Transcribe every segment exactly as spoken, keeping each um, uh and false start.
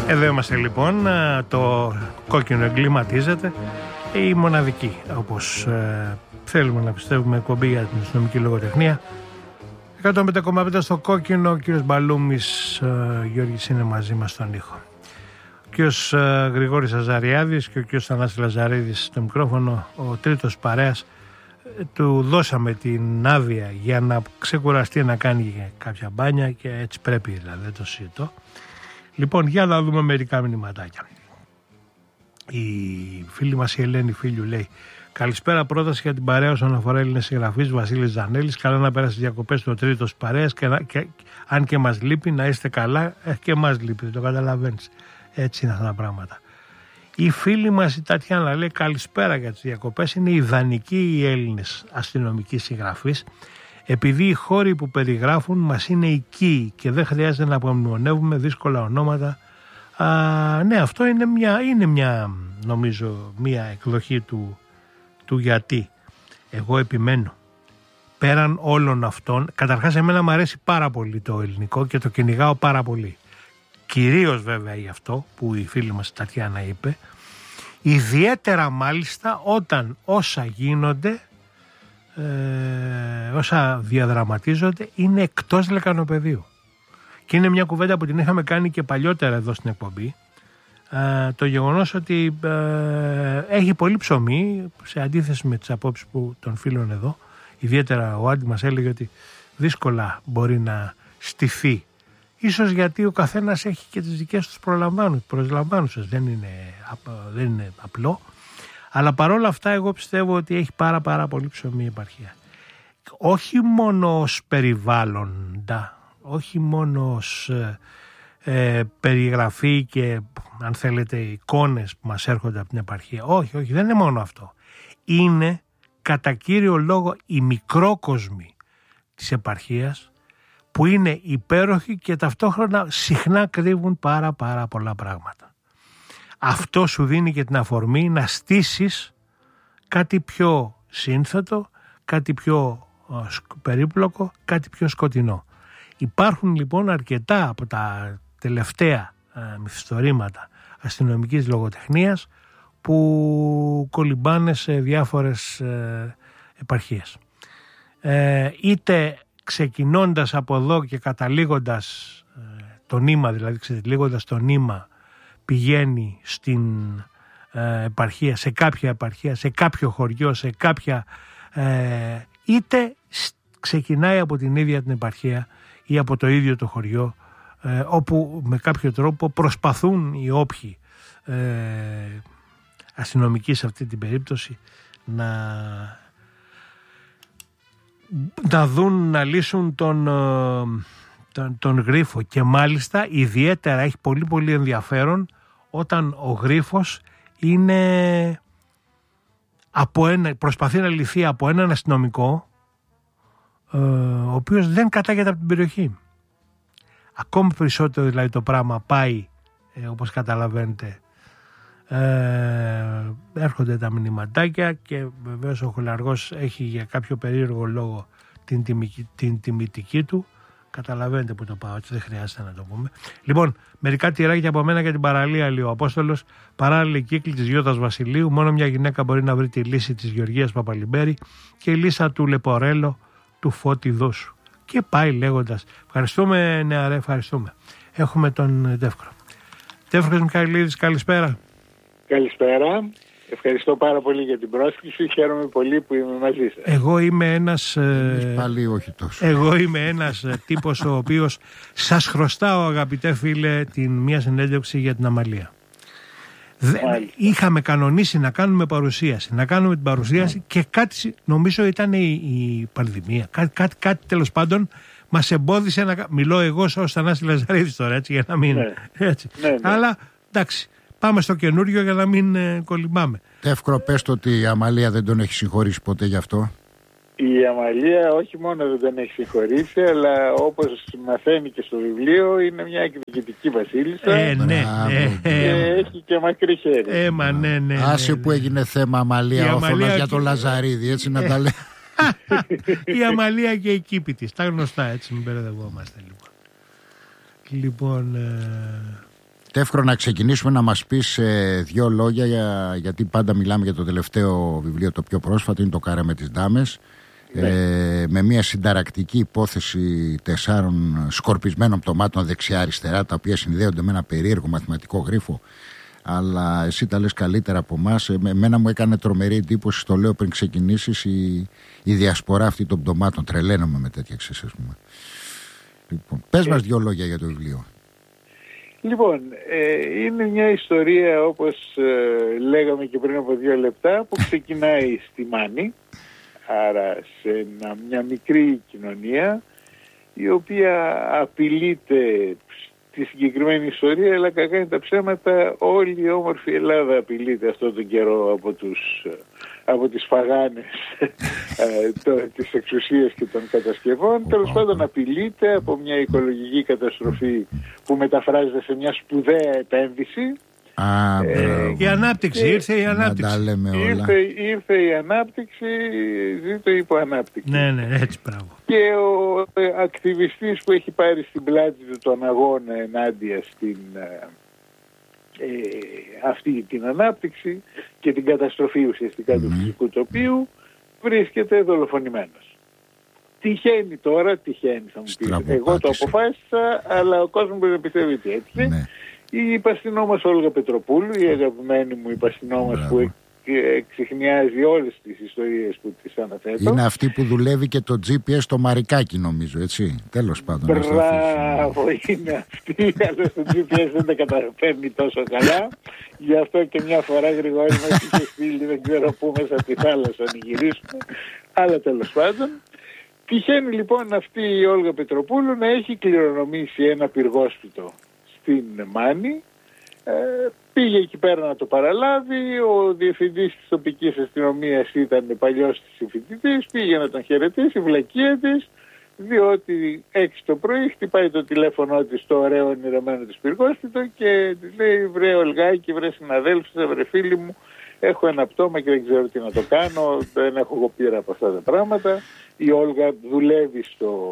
Εδώ είμαστε λοιπόν, το κόκκινο εγκληματίζεται, η μοναδική, όπως ε, θέλουμε να πιστεύουμε, εκπομπή για την αστυνομική λογοτεχνία. εκατόν πέντε κόμμα πέντε στο κόκκινο, ο κύριος Μπαλούμης ε, Γιώργης είναι μαζί μας στον ήχο. Ο κύριος ε, Γρηγόρης Αζαριάδης και ο κύριος Θανάσης Λαζαρίδης στο μικρόφωνο, ο τρίτος παρέας. Ε, του δώσαμε την άδεια για να ξεκουραστεί, να κάνει κάποια μπάνια και έτσι πρέπει, δηλαδή δεν το συζητώ. Λοιπόν, για να δούμε μερικά μηνυματάκια. Η φίλη μας η Ελένη Φίλιου λέει: καλησπέρα, πρόταση για την παρέα όσον αφορά Έλληνες συγγραφείς, Βασίλης Ζανέλης. Καλά να πέρασε διακοπές το τρίτος παρέας και, και αν και μας λείπει, να είστε καλά. Ε, και μας λείπει, το καταλαβαίνεις. Έτσι είναι αυτά τα πράγματα. Η φίλη μας η Τατιάνα λέει: καλησπέρα για τις διακοπές. Είναι ιδανικοί οι Έλληνες αστυνομικοί συγγραφείς, επειδή οι χώροι που περιγράφουν μας είναι οικοί και δεν χρειάζεται να απομνημονεύουμε δύσκολα ονόματα. Α, ναι, αυτό είναι μια, είναι μια, νομίζω, μια εκδοχή του, του γιατί. Εγώ επιμένω. Πέραν όλων αυτών, καταρχάς εμένα μου αρέσει πάρα πολύ το ελληνικό και το κυνηγάω πάρα πολύ. Κυρίως βέβαια γι' αυτό που η φίλη μας Τατιάνα είπε, ιδιαίτερα μάλιστα όταν όσα γίνονται, Ε, όσα διαδραματίζονται είναι εκτός λεκανοπεδίου. Και είναι μια κουβέντα που την είχαμε κάνει και παλιότερα εδώ στην εκπομπή, ε, το γεγονός ότι ε, έχει πολύ ψωμί σε αντίθεση με τις απόψεις που των φίλων εδώ. Ιδιαίτερα ο Άντι μας έλεγε ότι δύσκολα μπορεί να στηθεί, ίσως γιατί ο καθένας έχει και τις δικές τους προσλαμβάνουσες, δεν είναι, δεν είναι απλό. Αλλά παρόλα αυτά εγώ πιστεύω ότι έχει πάρα πάρα πολύ ψωμί η επαρχία. Όχι μόνο ως περιβάλλοντα, όχι μόνο ως ε, ε, περιγραφή και αν θέλετε εικόνες που μας έρχονται από την επαρχία. Όχι, όχι, δεν είναι μόνο αυτό. Είναι κατά κύριο λόγο οι μικρόκοσμοι της επαρχίας που είναι υπέροχοι και ταυτόχρονα συχνά κρύβουν πάρα πάρα πολλά πράγματα. Αυτό σου δίνει και την αφορμή να στήσεις κάτι πιο σύνθετο, κάτι πιο περίπλοκο, κάτι πιο σκοτεινό. Υπάρχουν λοιπόν αρκετά από τα τελευταία ε, μυθιστορήματα αστυνομικής λογοτεχνίας που κολυμπάνε σε διάφορες ε, επαρχίες. Ε, είτε ξεκινώντας από εδώ και καταλήγοντας ε, το νήμα, δηλαδή καταλήγοντας το νήμα, πηγαίνει στην ε, επαρχία, σε κάποια επαρχία, σε κάποιο χωριό, σε κάποια ε, είτε ξεκινάει από την ίδια την επαρχία ή από το ίδιο το χωριό, ε, όπου με κάποιο τρόπο προσπαθούν οι όποιοι ε, αστυνομικοί σε αυτή την περίπτωση να, να δουν, να λύσουν τον, τον, τον γρίφο. Και μάλιστα ιδιαίτερα έχει πολύ πολύ ενδιαφέρον όταν ο γρίφος είναι από ένα, προσπαθεί να λυθεί από έναν αστυνομικό ε, ο οποίος δεν κατάγεται από την περιοχή. Ακόμη περισσότερο δηλαδή το πράγμα πάει, ε, όπως καταλαβαίνετε, ε, έρχονται τα μηνυματάκια και βεβαίως ο χολαργός έχει για κάποιο περίεργο λόγο την, τιμική, την τιμητική του. Καταλαβαίνετε που το πάω, έτσι δεν χρειάζεται να το πούμε. Λοιπόν, μερικά τυράκια από μένα για την παραλία, λέει ο Απόστολος. Παράλληλη κύκλη της Γιώτας Βασιλείου. Μόνο μια γυναίκα μπορεί να βρει τη λύση της Γεωργίας Παπαλιμπέρη και η λύσα του Λεπορέλο του Φώτη Δόσου. Και πάει λέγοντας. Ευχαριστούμε, νεαρέ, ευχαριστούμε. Έχουμε τον Τεύκρο. Τεύκρος Μιχαηλίδης, καλησπέρα. Καλησπέρα. Ευχαριστώ πάρα πολύ για την πρόσκληση. Χαίρομαι πολύ που είμαι μαζί σας. Εγώ είμαι ένας, πάλι όχι τόσο. Εγώ είμαι ένας τύπος ο οποίος σας χρωστάω, αγαπητέ φίλε, την μία συνέντευξη για την Αμαλία. Μάλιστα. Είχαμε κανονίσει να κάνουμε παρουσίαση, να κάνουμε την παρουσίαση και κάτι, νομίζω ήταν η, η πανδημία. Κάτι, κάτι, κάτι τέλος πάντων μας εμπόδισε να... Μιλώ εγώ ως Θανάση Λαζαρίδης τώρα, έτσι, για να μην... Ναι. Έτσι. Ναι, ναι. Αλλά, εντάξει. Πάμε στο καινούριο για να μην ε, κολυμπάμε. Εύκρο, πες το ότι η Αμαλία δεν τον έχει συγχωρήσει ποτέ γι' αυτό. Η Αμαλία όχι μόνο δεν τον έχει συγχωρήσει, αλλά όπως μαθαίνει και στο βιβλίο είναι μια εκδικητική βασίλισσα. Ε, ναι, ναι. Και ε, έχει και μακρύ χέρι. Ε, μα, ναι, ναι, Άσε ναι, που ναι. έγινε θέμα Αμαλία, όφωνας για τον Λαζαρίδη, έτσι να τα λέει. Η Αμαλία και η κήπη της, τα γνωστά, έτσι μην μπερδευόμαστε λοιπόν. Λοιπόν... Ε... Τεύχρο, να ξεκινήσουμε να μας πεις ε, δύο λόγια για, γιατί πάντα μιλάμε για το τελευταίο βιβλίο, το πιο πρόσφατο είναι το Καρέ με τις Δάμες. Ναι. Ε, με μια συνταρακτική υπόθεση τεσσάρων σκορπισμένων πτωμάτων δεξιά-αριστερά, τα οποία συνδέονται με ένα περίεργο μαθηματικό γρίφο. Αλλά εσύ τα λες καλύτερα από εμάς. Εμένα μου έκανε τρομερή εντύπωση, το λέω πριν ξεκινήσεις, η, η διασπορά αυτή των πτωμάτων. Τρελαίνομαι με τέτοια εξαίσθημα. Λοιπόν, πες μας δύο λόγια για το βιβλίο. Λοιπόν, ε, είναι μια ιστορία, όπως ε, λέγαμε και πριν από δύο λεπτά, που ξεκινάει στη Μάνη, άρα σε ένα, μια μικρή κοινωνία, η οποία απειλείται στη συγκεκριμένη ιστορία, αλλά κακά είναι τα ψέματα, όλη η όμορφη Ελλάδα απειλείται αυτόν τον καιρό από, τους, από τις φαγάνες της εξουσίας και των κατασκευών. Τέλος πάντων απειλείται από μια οικολογική καταστροφή που μεταφράζεται σε μια σπουδαία επένδυση. Α, ε, η ανάπτυξη, ήρθε η ανάπτυξη. Ήρθε, ήρθε η ανάπτυξη, ζήτω η υποανάπτυξη. Ναι, ναι, έτσι πράγμα. Και ο ε, ακτιβιστής που έχει πάρει στην πλάτη του τον αγώνα ενάντια στην ε, ε, αυτή την ανάπτυξη και την καταστροφή ουσιαστικά mm. του φυσικού τοπίου, βρίσκεται δολοφονημένος. Τυχαίνει τώρα, τυχαίνει θα μου πεις. Εγώ το αποφάσισα, αλλά ο κόσμος μπορεί να πιστεύει ότι έτσι. Ναι. Η υπαστηνό μας Όλγα Πετροπούλου, η αγαπημένη μου υπαστηνό μας που εξιχνιάζει όλες τις ιστορίες που τις αναθέτω. Είναι αυτή που δουλεύει και το τζι πι ες στο Μαρικάκι, νομίζω, έτσι. Τέλος πάντων. Μπράβο, είναι αυτή, αλλά το τζι πι ες δεν τα καταφέρνει τόσο καλά. Γι' αυτό και μια φορά Γρηγόρη μας είχε στείλει, δεν ξέρω πού, μέσα από τη θάλασσα να γυρίσουμε. Αλλά τέλος πάντων. Τυχαίνει λοιπόν αυτή η Όλγα Πετροπούλου να έχει κληρονομήσει ένα πυργόσπιτο στην Μάνη. Ε, πήγε εκεί πέρα να το παραλάβει. Ο διευθυντής της τοπικής αστυνομίας ήταν παλιός της συμφοιτητής. Πήγε να τον χαιρετήσει, βλακεία της, διότι έξι το πρωί χτυπάει το τηλέφωνο της στο ωραίο ονειρωμένο της πυργόσπιτο και της λέει: βρε Ολγάκη, βρε συναδέλφισσα, βρε φίλοι μου, έχω ένα πτώμα και δεν ξέρω τι να το κάνω, δεν έχω εγώ πείρα από αυτά τα πράγματα. Η Όλγα δουλεύει στο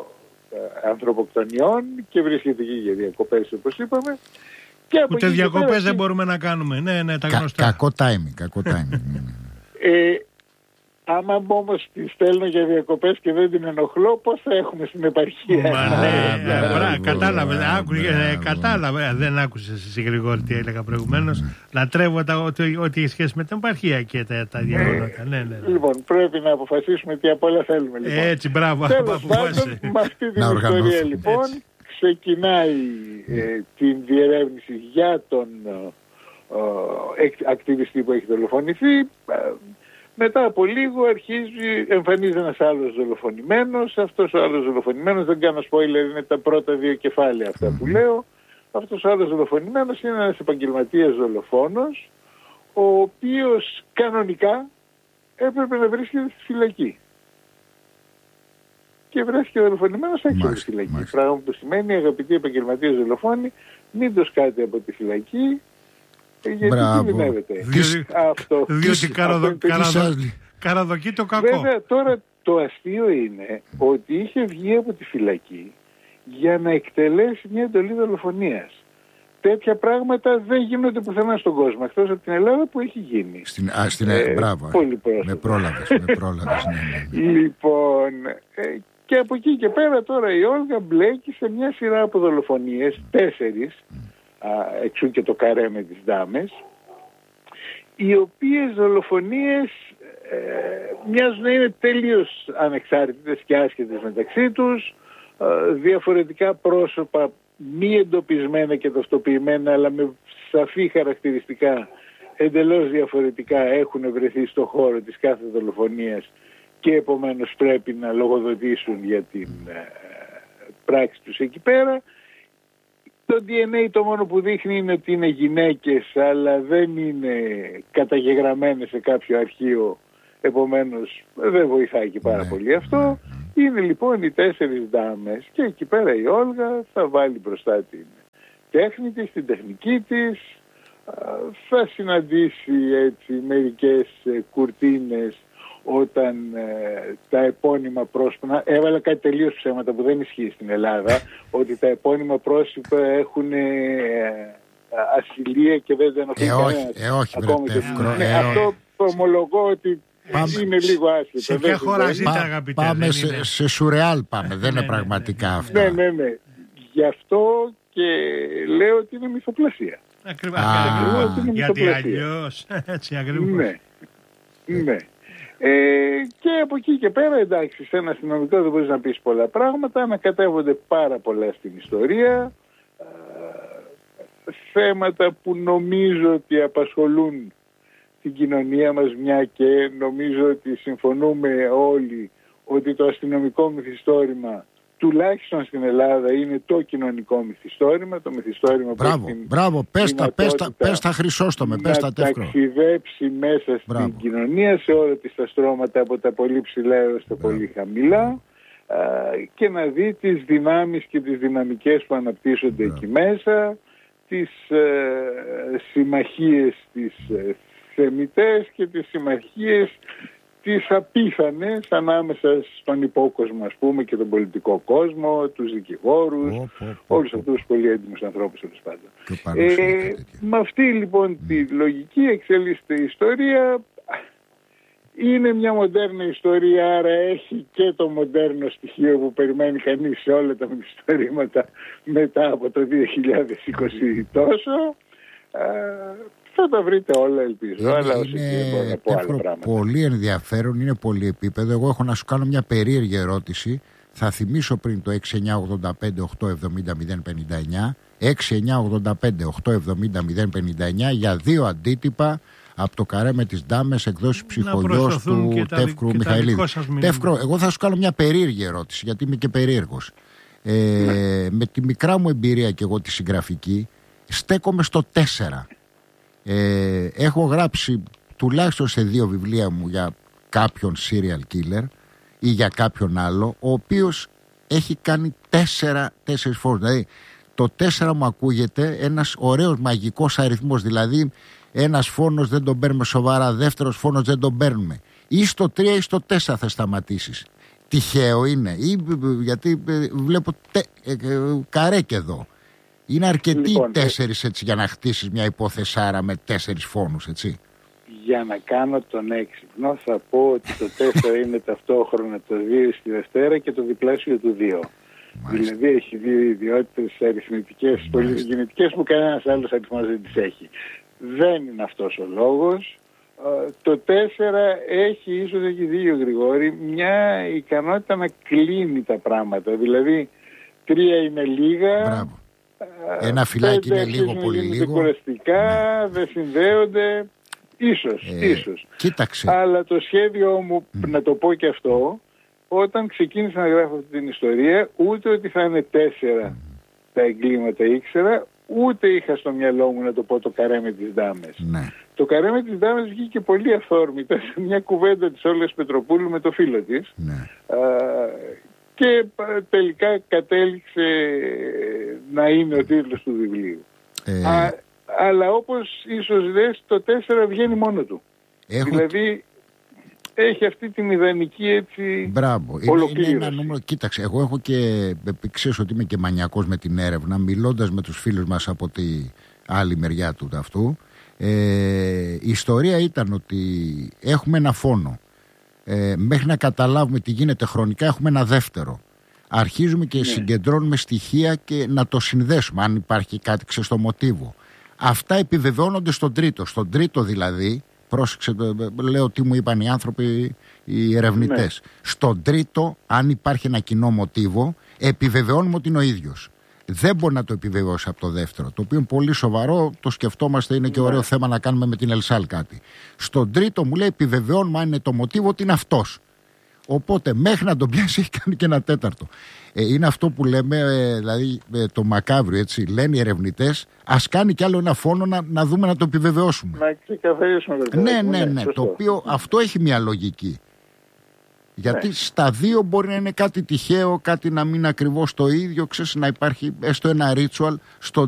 ανθρωποκτονιών και βρίσκεται εκεί για διακοπές, όπως είπαμε. Και ούτε διακοπές πέρα... δεν μπορούμε να κάνουμε. Ναι, ναι, τα Κα, γνωστά. Κακό timing, κακό timing. ε, άμα όμως τη στέλνω για διακοπές και δεν την ενοχλώ, πώς θα έχουμε στην επαρχία? Μα ναι, κατάλαβε, κατάλαβε. Δεν άκουσες εσύ Γρηγόρη τι έλεγα προηγουμένως. Λατρεύω ό,τι έχει σχέση με την επαρχία και τα γεγονότα. Λοιπόν, πρέπει να αποφασίσουμε τι απ' όλα θέλουμε. Έτσι, μπράβο. Τέλος πάντων, με αυτή την ιστορία λοιπόν ξεκινάει την διερεύνηση για τον ακτιβιστή που έχει δολοφονηθεί. Μετά από λίγο αρχίζει, εμφανίζει ένας άλλος δολοφονημένος. Αυτός ο άλλος δολοφονημένος, δεν κάνω spoiler, είναι τα πρώτα δύο κεφάλαια αυτά που λέω. Αυτός ο άλλος δολοφονημένος είναι ένας επαγγελματίας δολοφόνος, ο οποίος κανονικά έπρεπε να βρίσκεται στη φυλακή. Και βρέθηκε δολοφονημένος έξω από τη φυλακή. Μάλιστα. Πράγμα που σημαίνει, αγαπητοί επαγγελματίες δολοφόνοι, μην το σκάτε από τη φυλακή. Γιατί κινδυνεύεται. Αυτό. Διότι καραδοκεί το κακό. Βέβαια τώρα το αστείο είναι ότι είχε βγει από τη φυλακή για να εκτελέσει μια εντολή δολοφονίας. Τέτοια πράγματα δεν γίνονται πουθενά στον κόσμο, εκτός από την Ελλάδα που έχει γίνει. Στην, α, στην, ε, μπράβο. Πολύ με πρόλαβες, με πρόλαβες. Ναι, ναι, ναι. Λοιπόν, ε, και από εκεί και πέρα τώρα η Όλγα μπλέκει σε μια σειρά από δολοφονίες, τέσσερις, Α, εξού και το Καρέ με τις Δάμες, οι οποίες δολοφονίες ε, μοιάζουν να είναι τελείως ανεξάρτητες και άσχετες μεταξύ τους, ε, διαφορετικά πρόσωπα μη εντοπισμένα και ταυτοποιημένα αλλά με σαφή χαρακτηριστικά εντελώς διαφορετικά έχουν βρεθεί στο χώρο της κάθε δολοφονίας και επομένως πρέπει να λογοδοτήσουν για την ε, πράξη τους εκεί πέρα. Το ντι εν έι το μόνο που δείχνει είναι ότι είναι γυναίκες, αλλά δεν είναι καταγεγραμμένες σε κάποιο αρχείο, επομένως δεν βοηθάει και πάρα πολύ αυτό. Είναι λοιπόν οι τέσσερις δάμες και εκεί πέρα η Όλγα θα βάλει μπροστά την τέχνη της, την τεχνική της, θα συναντήσει έτσι μερικές κουρτίνες όταν ε, τα επώνυμα πρόσωπα, έβαλα κάτι τελείως ψέματα που δεν ισχύει στην Ελλάδα, ότι τα επώνυμα πρόσωπα έχουν ε, ασυλία και δεν δεν ε, όχι, ε, όχι, ακόμη βρε, και εύκρο, ναι, ε, αυτό το ομολογώ ότι πάμε, είναι λίγο άσχετο. Σε ποια χώρα ζείτε, αγαπητέ? Πάμε σε, σε σουρεάλ πάμε, δεν είναι πραγματικά αυτά. Ναι, ναι, ναι. Γι' αυτό και λέω ότι είναι μυθοπλασία. Ακριβώς. Γιατί αλλιώς, έτσι ακριβώς. Ναι, ναι. Ε, και από εκεί και πέρα, εντάξει, σε ένα αστυνομικό δεν μπορείς να πεις πολλά πράγματα, ανακατεύονται πάρα πολλά στην ιστορία, ε, θέματα που νομίζω ότι απασχολούν την κοινωνία μας, μια και νομίζω ότι συμφωνούμε όλοι ότι το αστυνομικό μυθιστόρημα τουλάχιστον στην Ελλάδα είναι το κοινωνικό μυθιστόρημα, το μυθιστόρημα μπράβο, που έχει μπράβο, πες τα, πες τα, πες τα Χρυσόστομε, πες τα τεύκρο. Να ταξιδέψει μέσα μπράβο. Στην κοινωνία σε όλα τις τα στρώματα από τα πολύ ψηλά έως τα μπράβο. Πολύ χαμηλά α, και να δει τις δυνάμεις και τις δυναμικές που αναπτύσσονται μπράβο. Εκεί μέσα, τις ε, συμμαχίες τις ε, θεμιτές και τις συμμαχίες τις απίθανες ανάμεσα στον υπόκοσμο, ας πούμε, και τον πολιτικό κόσμο, τους δικηγόρους, oh, oh, oh, όλους αυτούς τους πολύ έντιμους ανθρώπους, τέλος πάντων. Ε, με αυτή λοιπόν mm. τη λογική εξελίσσεται η ιστορία. Είναι μια μοντέρνα ιστορία, άρα έχει και το μοντέρνο στοιχείο που περιμένει κανείς σε όλα τα μυθιστορήματα μετά από το δύο χιλιάδες είκοσι τόσο. Θα τα βρείτε όλα, ελπίζω. Είναι, αλλά είναι τεύχρο, πολύ ενδιαφέρον, είναι πολύ επίπεδο. Εγώ έχω να σου κάνω μια περίεργη ερώτηση. Θα θυμίσω πριν το έξι εννιά ογδόντα πέντε οκτώ εβδομήντα μηδέν πενήντα εννιά έξι εννιά ογδόντα πέντε οκτώ εβδομήντα μηδέν πενήντα εννιά για δύο αντίτυπα από το Καρέ με τις Ντάμες, εκδόσεις Ψυχολιός του Τεύκρου Μιχαηλίδη. Τεύκρο, εγώ θα σου κάνω μια περίεργη ερώτηση, γιατί είμαι και περίεργος. Ε, ναι. Με τη μικρά μου εμπειρία και εγώ τη συγγραφική, στέκομαι στο τέσσερα. Ε, έχω γράψει τουλάχιστον σε δύο βιβλία μου για κάποιον serial killer ή για κάποιον άλλο, ο οποίος έχει κάνει τέσσερα, τέσσερις φορές. Δηλαδή το τέσσερα μου ακούγεται ένας ωραίος μαγικός αριθμός, δηλαδή ένας φόνος δεν τον παίρνουμε σοβαρά, δεύτερος φόνος δεν τον παίρνουμε. Ή στο τρία ή στο τέσσερα θα σταματήσεις. Τυχαίο είναι, ή, γιατί βλέπω τε, ε, ε, καρέ και εδώ. Είναι αρκετοί λοιπόν, τέσσερις έτσι για να χτίσεις μια υποθεσάρα με τέσσερις φόνους, έτσι. Για να κάνω τον έξυπνο θα πω ότι το τέσσερα είναι ταυτόχρονα το δύο στη Δευτέρα και το διπλάσιο του δύο. Μάλιστα. Δηλαδή έχει δύο ιδιότητες αριθμητικές, πολυγεννητικές που κανένας άλλος αριθμός δεν τις έχει. Δεν είναι αυτός ο λόγος. Το τέσσερα έχει, ίσως έχει δύο Γρηγόρη, μια ικανότητα να κλείνει τα πράγματα. Δηλαδή τρία είναι λίγα. Μπράβο. Ένα φυλάκι είναι λίγο, πολύ λίγο. Κουραστικά, ναι. Δεν συνδέονται. Ίσως, ε, ίσως. Κοίταξε. Αλλά το σχέδιο μου, mm. να το πω και αυτό, όταν ξεκίνησα να γράφω αυτή την ιστορία, ούτε ότι θα είναι τέσσερα mm. τα εγκλήματα ήξερα, ούτε είχα στο μυαλό μου να το πω το Καρέ με τις Ντάμες. Ναι. Το Καρέ με τις Ντάμες βγήκε πολύ αυθόρμητα σε μια κουβέντα της Όλγας Πετροπούλου με το φίλο της. Ναι. Α, και τελικά κατέληξε να είναι ο τίτλος του βιβλίου. Ε... Α, αλλά όπως ίσως δες, το τέσσερα βγαίνει μόνο του. Έχω... Δηλαδή έχει αυτή την ιδανική έτσι Μπράβο. ολοκλήρωση. Είναι ένα νούμερο. Κοίταξε, εγώ έχω και, ξέρεις ότι είμαι και μανιακός με την έρευνα, μιλώντας με τους φίλους μας από τη άλλη μεριά του αυτού. Ε, η ιστορία ήταν ότι έχουμε ένα φόνο. Ε, μέχρι να καταλάβουμε τι γίνεται χρονικά έχουμε ένα δεύτερο. Αρχίζουμε και ναι. συγκεντρώνουμε στοιχεία και να το συνδέσουμε αν υπάρχει κάτι ξεστό μοτίβο. Αυτά επιβεβαιώνονται στον τρίτο. Στον τρίτο δηλαδή, πρόσεξε, λέω τι μου είπαν οι άνθρωποι, οι ερευνητές. Ναι. Στον τρίτο, αν υπάρχει ένα κοινό μοτίβο, επιβεβαιώνουμε ότι είναι ο ίδιος. Δεν μπορεί να το επιβεβαιώσει από το δεύτερο. Το οποίο είναι πολύ σοβαρό, το σκεφτόμαστε, είναι και ωραίο ναι. θέμα να κάνουμε με την Ελσάλ κάτι. Στον τρίτο μου λέει επιβεβαιώνουμε αν είναι το μοτίβο ότι είναι αυτός. Οπότε μέχρι να τον πιάσει έχει κάνει και ένα τέταρτο. Ε, είναι αυτό που λέμε, ε, δηλαδή ε, το μακάβριο, έτσι. Λένε οι ερευνητές, ας κάνει κι άλλο ένα φόνο να, να δούμε να το επιβεβαιώσουμε. Να ξεκαθαρίσουμε. Ναι, ναι, ναι. Το οποίο αυτό έχει μια λογική. Γιατί ναι. στα δύο μπορεί να είναι κάτι τυχαίο, κάτι να μην ακριβώς το ίδιο, ξέρεις, να υπάρχει έστω ένα ritual. Στο